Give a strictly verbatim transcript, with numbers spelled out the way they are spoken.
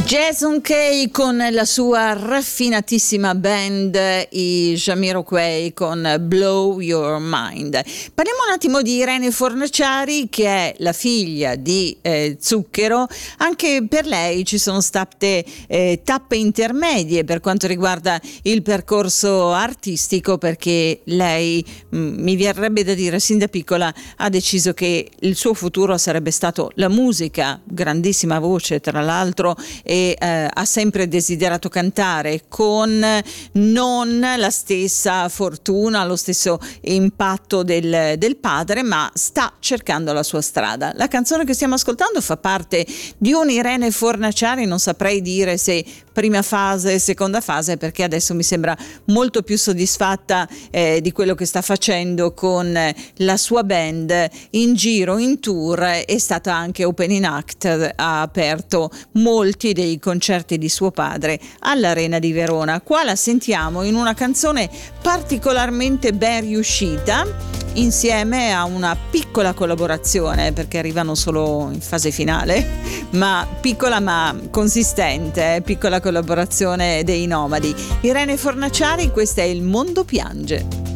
Jason Kay con la sua raffinatissima band, i Jamiroquai con Blow Your Mind. Parliamo un attimo di Irene Fornaciari, che è la figlia di eh, Zucchero. Anche per lei ci sono state eh, tappe intermedie per quanto riguarda il percorso artistico, perché lei, mh, mi verrebbe da dire, sin da piccola ha deciso che il suo futuro sarebbe stato la musica, grandissima voce tra l'altro, e eh, ha sempre desiderato cantare, con non la stessa fortuna, lo stesso impatto del, del padre, ma sta cercando la sua strada. La canzone che stiamo ascoltando fa parte di un Irene Fornaciari, non saprei dire se prima fase, seconda fase, perché adesso mi sembra molto più soddisfatta eh, di quello che sta facendo con la sua band in giro, in tour. È stata anche opening act, ha aperto molti dei concerti di suo padre all'Arena di Verona. Qua la sentiamo in una canzone particolarmente ben riuscita, insieme a una piccola collaborazione, perché arrivano solo in fase finale, ma piccola ma consistente, eh? Piccola collaborazione dei Nomadi. Irene Fornaciari, questa è Il mondo piange.